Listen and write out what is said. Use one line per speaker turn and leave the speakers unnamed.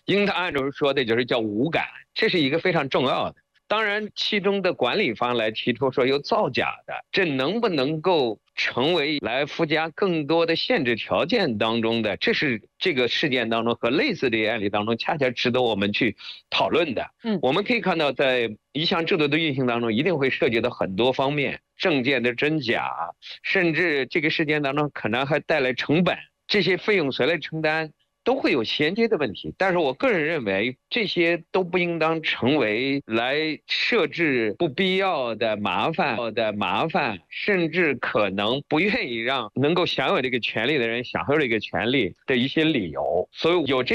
应当按照说的就是叫无感，这是一个非常重要的。当然，其中的管理方来提出说有造假的，这能不能够成为来附加更多的限制条件当中的？这是这个事件当中和类似的案例当中，恰恰值得我们去讨论的。我们可以看到，在一项制度的运行当中，一定会涉及到很多方面，证件的真假，甚至这个事件当中可能还带来成本，这些费用谁来承担？都会有衔接的问题，但是我个人认为，这些都不应当成为来设置不必要的麻烦，甚至可能不愿意让能够享有这个权利的人享受这个权利的一些理由。所以有这